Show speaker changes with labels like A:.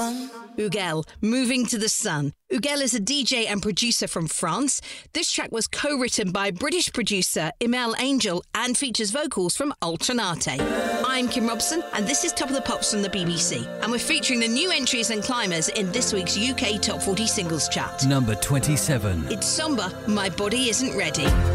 A: sun.
B: Hugel, Moving to the Sun. Hugel is a DJ and producer from France. This track was co-written by British producer Imal Angel and features vocals from Alternate. I'm Kim Robson, and this is Top of the Pops from the BBC. And we're featuring the new entries and climbers in this week's UK Top 40 Singles Chart.
C: Number 27.
B: It's Somber, My Body Isn't Ready.